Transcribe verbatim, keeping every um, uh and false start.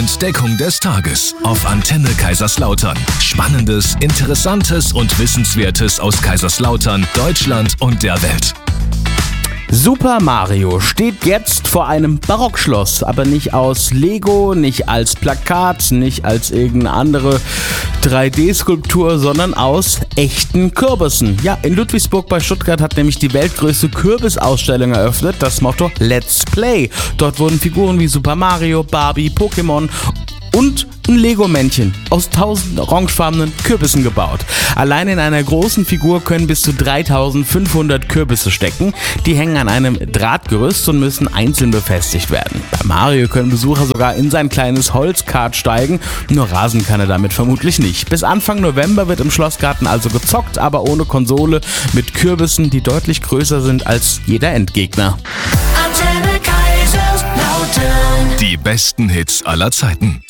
Entdeckung des Tages auf Antenne Kaiserslautern. Spannendes, Interessantes und Wissenswertes aus Kaiserslautern, Deutschland und der Welt. Super Mario steht jetzt vor einem Barockschloss, aber nicht aus Lego, nicht als Plakat, nicht als irgendeine andere drei D-Skulptur, sondern aus echten Kürbissen. Ja, in Ludwigsburg bei Stuttgart hat nämlich die weltgrößte Kürbisausstellung eröffnet, das Motto Let's Play. Dort wurden Figuren wie Super Mario, Barbie, Pokémon und ein Lego-Männchen aus tausend orangefarbenen Kürbissen gebaut. Allein in einer großen Figur können bis zu dreitausendfünfhundert Kürbisse stecken. Die hängen an einem Drahtgerüst und müssen einzeln befestigt werden. Bei Mario können Besucher sogar in sein kleines Holzkart steigen, nur rasen kann er damit vermutlich nicht. Bis Anfang November wird im Schlossgarten also gezockt, aber ohne Konsole, mit Kürbissen, die deutlich größer sind als jeder Endgegner. Die besten Hits aller Zeiten.